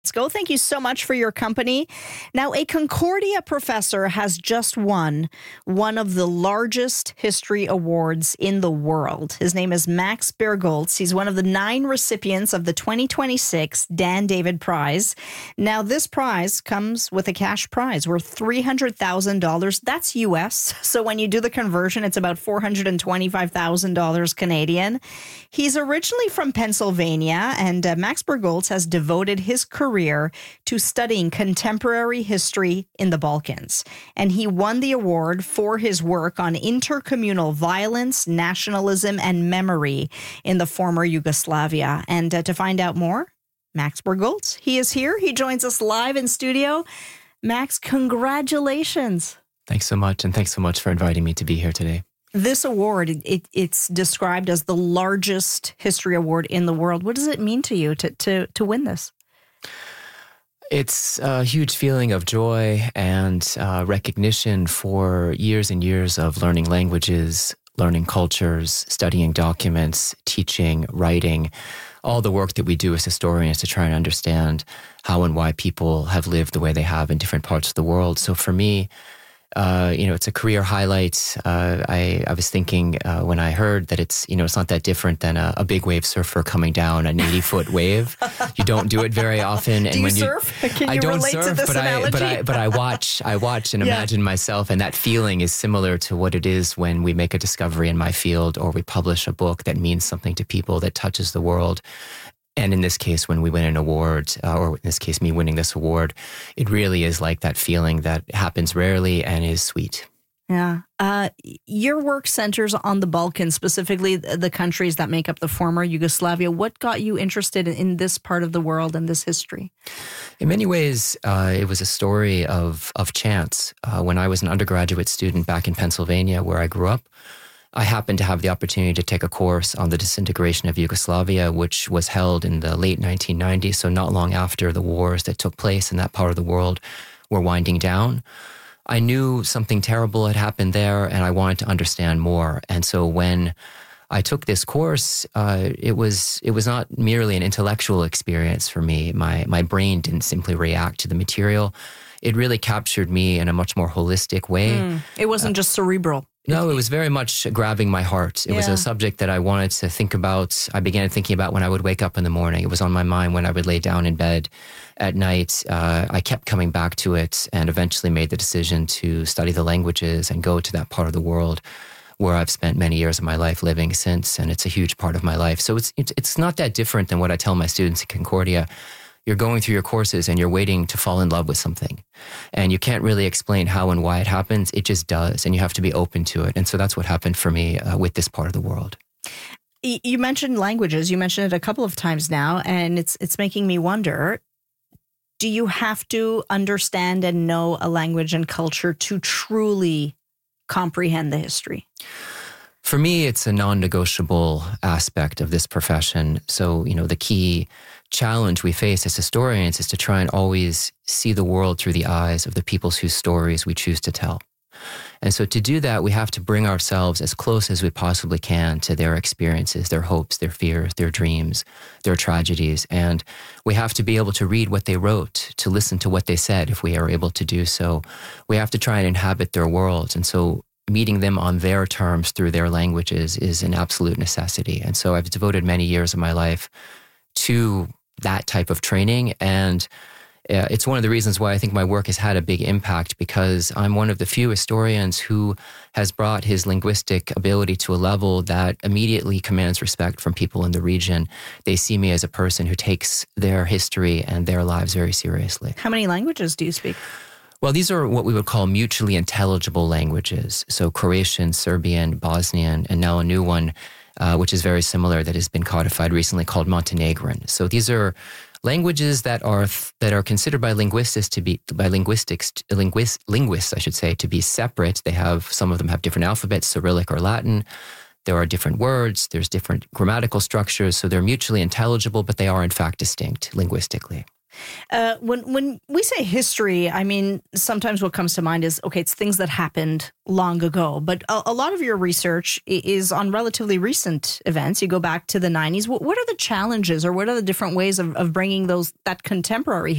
Let's go. Thank you so much for your company. Now, a Concordia professor has just won one of the largest history awards in the world. His name is Max Bergholz. He's one of the 9 recipients of the 2026 Dan David Prize. Now, this prize comes with a cash prize worth $300,000. That's U.S. So when you do the conversion, it's about $425,000 Canadian. He's originally from Pennsylvania, and Max Bergholz has devoted his career to studying contemporary history in the Balkans. And he won the award for his work on intercommunal violence, nationalism, and memory in the former Yugoslavia. And to find out more, Max Bergholz, he is here. He joins us live in studio. Max, congratulations. Thanks so much. And thanks so much for inviting me to be here today. This award, it's described as the largest history award in the world. What does it mean to you to win this? It's a huge feeling of joy and recognition for years and years of learning languages, learning cultures, studying documents, teaching, writing, all the work that we do as historians to try and understand how and why people have lived the way they have in different parts of the world. So for me, it's a career highlight. I was thinking when I heard that it's not that different than a big wave surfer coming down an 80-foot wave. You don't do it very often. And when surf? Can you relate to this analogy? But I watch and imagine myself, and that feeling is similar to what it is when we make a discovery in my field or we publish a book that means something to people, that touches the world. And in this case, when we win an award, or in this case, me winning this award, it really is like that feeling that happens rarely and is sweet. Yeah. Your work centers on the Balkans, specifically the countries that make up the former Yugoslavia. What got you interested in this part of the world and this history? In many ways, it was a story of chance. When I was an undergraduate student back in Pennsylvania, where I grew up, I happened to have the opportunity to take a course on the disintegration of Yugoslavia, which was held in the late 1990s, so not long after the wars that took place in that part of the world were winding down. I knew something terrible had happened there, and I wanted to understand more. And so when I took this course, it was not merely an intellectual experience for me. My brain didn't simply react to the material. It really captured me in a much more holistic way. It wasn't just cerebral. No, it was very much grabbing my heart. It was a subject that I wanted to think about. I began thinking about when I would wake up in the morning. It was on my mind when I would lay down in bed at night. I kept coming back to it and eventually made the decision to study the languages and go to that part of the world where I've spent many years of my life living since, and it's a huge part of my life. So it's not that different than what I tell my students at Concordia. You're going through your courses and you're waiting to fall in love with something. And you can't really explain how and why it happens. It just does. And you have to be open to it. And so that's what happened for me with this part of the world. You mentioned languages. You mentioned it a couple of times now. And it's making me wonder, do you have to understand and know a language and culture to truly comprehend the history? For me, it's a non-negotiable aspect of this profession. So, the key challenge we face as historians is to try and always see the world through the eyes of the peoples whose stories we choose to tell. And so to do that, we have to bring ourselves as close as we possibly can to their experiences, their hopes, their fears, their dreams, their tragedies. And we have to be able to read what they wrote, to listen to what they said if we are able to do so. We have to try and inhabit their worlds. And so meeting them on their terms through their languages is an absolute necessity. And so I've devoted many years of my life to that type of training. And it's one of the reasons why I think my work has had a big impact, because I'm one of the few historians who has brought his linguistic ability to a level that immediately commands respect from people in the region. They see me as a person who takes their history and their lives very seriously. How many languages do you speak? Well, these are what we would call mutually intelligible languages. So Croatian, Serbian, Bosnian, and now a new one, which is very similar, that has been codified recently, called Montenegrin. So these are languages that are considered by linguists, to be separate. Some of them have different alphabets, Cyrillic or Latin. There are different words. There's different grammatical structures. So they're mutually intelligible, but they are in fact distinct linguistically. When we say history, I mean, sometimes what comes to mind is, okay, it's things that happened long ago. But a lot of your research is on relatively recent events. You go back to the 90s. What are the challenges or what are the different ways of bringing that contemporary